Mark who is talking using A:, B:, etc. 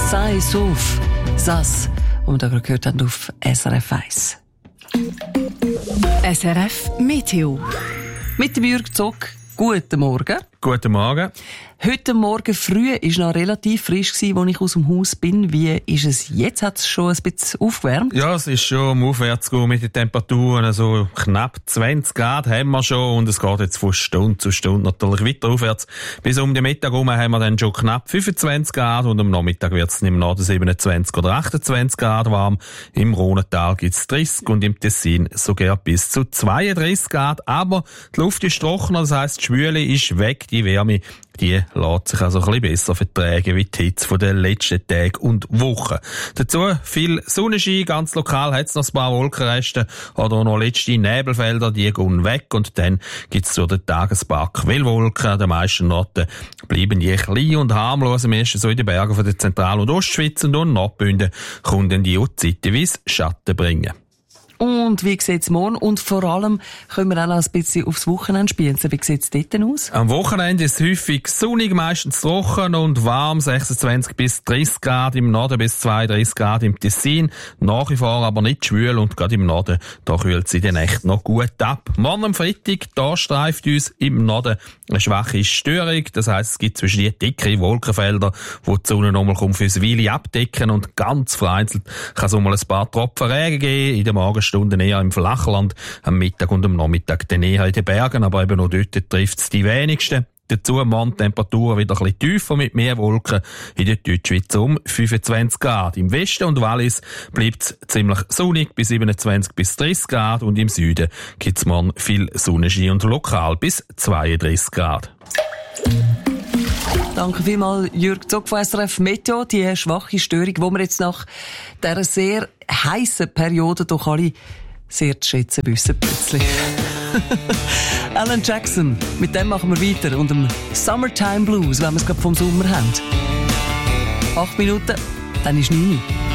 A: Sei Souf, das, was wir da gerade gehört haben auf SRF 1.
B: SRF Meteo.
A: Mit dem Jürg Zock, guten Morgen.
C: Guten Morgen.
A: Heute Morgen früh war noch relativ frisch, als ich aus dem Haus bin. Wie ist es jetzt? Hat es schon ein bisschen aufgewärmt?
C: Ja, es ist schon am Aufwärtsgehen mit den Temperaturen. Also knapp 20 Grad haben wir schon und es geht jetzt von Stunde zu Stunde natürlich weiter aufwärts. Bis um den Mittag herum haben wir dann schon knapp 25 Grad und am Nachmittag wird es im Norden 27 oder 28 Grad warm. Im Rhonental gibt es 30 und im Tessin sogar bis zu 32 Grad. Aber die Luft ist trockener, das heisst, die Schwüle ist weg, die Wärme, die lässt sich also ein bisschen besser vertragen wie die Hitze von den letzten Tagen und Wochen. Dazu viel Sonnenschein, ganz lokal hat es noch ein paar Wolkenreste oder noch letzte Nebelfelder, die gehen weg und dann gibt es durch den Tag ein paar Quellwolken. An den meisten Orten bleiben die klein und harmlos, am ersten so in den Bergen von der Zentral- und Ostschweiz und Nordbünden kommen dann die auch zeitweise Schatten bringen.
A: Und wie sieht es morgen? Und vor allem können wir auch noch ein bisschen aufs Wochenende spielen. Wie sieht es dort aus?
C: Am Wochenende ist es häufig sonnig, meistens trocken und warm, 26 bis 30 Grad im Norden bis 32 Grad im Tessin. Nach wie vor aber nicht schwül und gerade im Norden, da kühlt sie dann echt noch gut ab. Morgen am Freitag, da streift uns im Norden eine schwache Störung. Das heisst, es gibt zwischen die dicke Wolkenfelder, wo die Sonne nochmal fürs Weile abdecken und ganz vereinzelt kann es mal ein paar Tropfen Regen geben. In der Morgenstunden eher im Flachland, am Mittag und am Nachmittag dann eher in den Bergen, aber eben noch dort trifft es die wenigsten. Dazu morgen Temperaturen wieder ein bisschen tiefer mit mehr Wolken in der Deutschschweiz um 25 Grad. Im Westen und Wallis bleibt es ziemlich sonnig bis 27 bis 30 Grad und im Süden gibt es morgen viel Sonnenschein und lokal bis 32 Grad.
A: Danke vielmals, Jürg Zock von SRF Meteo. Die schwache Störung, die wir jetzt nach dieser sehr heissen Periode doch alle sehr zu schätzen wissen plötzlich. Alan Jackson, mit dem machen wir weiter und dem Summertime Blues, wenn wir es gerade vom Sommer haben. 8 Minuten, dann ist 9 Uhr.